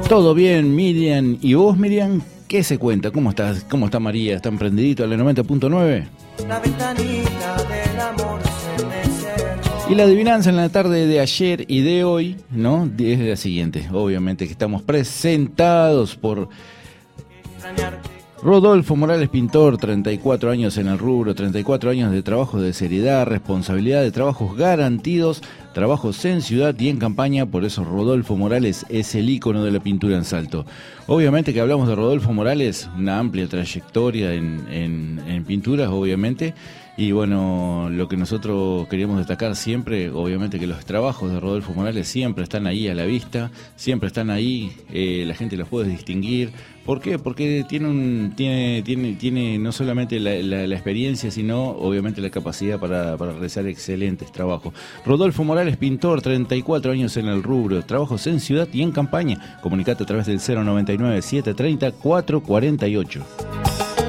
Todo bien, Miriam. ¿Y vos, Miriam? ¿Qué se cuenta? ¿Cómo estás? ¿Cómo está María? ¿Está emprendidito a la 90.9? La ventanita del amor se me cerró. Y la adivinanza en la tarde de ayer y de hoy, ¿no? Es la siguiente. Obviamente que estamos presentados por Rodolfo Morales, pintor, 34 años en el rubro, 34 años de trabajo de seriedad, responsabilidad, de trabajos garantidos, trabajos en ciudad y en campaña. Por eso Rodolfo Morales es el ícono de la pintura en Salto. Obviamente que hablamos de Rodolfo Morales, una amplia trayectoria en pinturas, obviamente. Y bueno, lo que nosotros queríamos destacar siempre, obviamente que los trabajos de Rodolfo Morales siempre están ahí a la vista, siempre están ahí, la gente los puede distinguir. ¿Por qué? Porque tiene no solamente la experiencia, sino obviamente la capacidad para realizar excelentes trabajos. Rodolfo Morales, pintor, 34 años en el rubro, trabajos en ciudad y en campaña. Comunicate a través del 099-730-448.